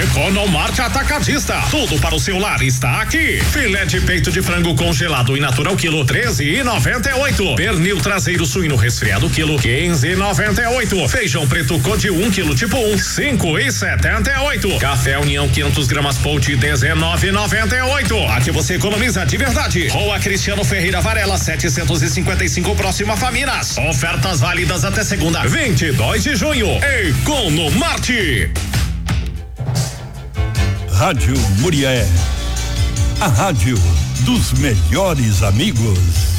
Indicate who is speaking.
Speaker 1: Economarte Atacadista. Tudo para o seu lar está aqui. Filé de peito de frango congelado in natura quilo 13,98. Pernil traseiro suíno resfriado quilo 15,98. Feijão preto Code 1 quilo tipo 1 5,78. Café União 500 gramas Pote 19,98. Aqui você economiza de verdade. Rua Cristiano Ferreira Varela 755 próxima Faminas. Ofertas válidas até segunda 22 de junho. Economarte.
Speaker 2: Rádio Murié, a rádio dos melhores amigos.